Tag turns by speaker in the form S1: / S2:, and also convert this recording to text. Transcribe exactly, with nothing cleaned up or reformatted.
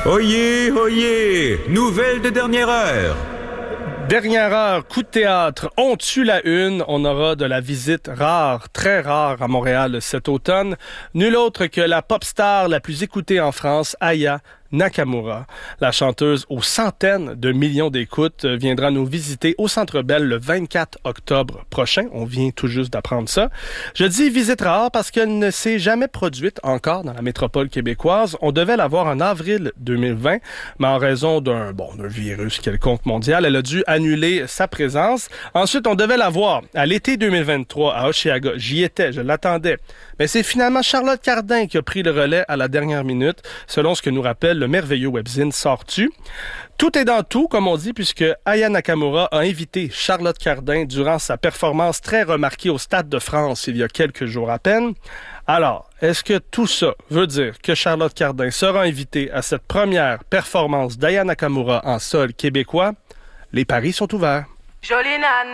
S1: Oyez, oyez! Nouvelle de dernière heure!
S2: Dernière heure, coup de théâtre, on tue la une. On aura de la visite rare, très rare à Montréal cet automne. Nul autre que la pop star la plus écoutée en France, Aya Nakamura. La chanteuse aux centaines de millions d'écoutes viendra nous visiter au Centre Bell le vingt-quatre octobre prochain. On vient tout juste d'apprendre ça. Je dis visite rare parce qu'elle ne s'est jamais produite encore dans la métropole québécoise. On devait la voir en avril deux mille vingt, mais en raison d'un, bon, d'un virus quelconque mondial, elle a dû annuler sa présence. Ensuite, on devait la voir à l'été deux mille vingt-trois à Hochelaga. J'y étais, je l'attendais. Mais c'est finalement Charlotte Cardin qui a pris le relais à la dernière minute, selon ce que nous rappelle le merveilleux webzine Sors-tu. Tout est dans tout, comme on dit, puisque Aya Nakamura a invité Charlotte Cardin durant sa performance très remarquée au Stade de France il y a quelques jours à peine. Alors, est-ce que tout ça veut dire que Charlotte Cardin sera invitée à cette première performance d'Aya Nakamura en sol québécois? Les paris sont ouverts.
S3: Jolie nana.